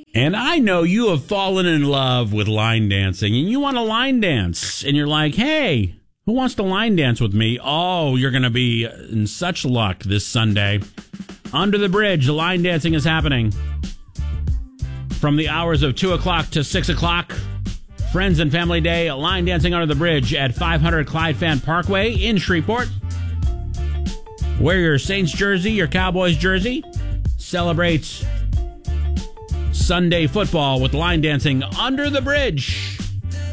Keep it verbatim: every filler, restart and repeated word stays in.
And I know you have fallen in love with line dancing and you want to line dance. And you're like, hey, who wants to line dance with me? Oh, you're going to be in such luck this Sunday. Under the Bridge, the line dancing is happening. From the hours of two o'clock to six o'clock. Friends and Family Day, line dancing under the bridge at five hundred Clyde Fan Parkway in Shreveport. Wear your Saints jersey, your Cowboys jersey. Celebrate Sunday football with line dancing under the bridge.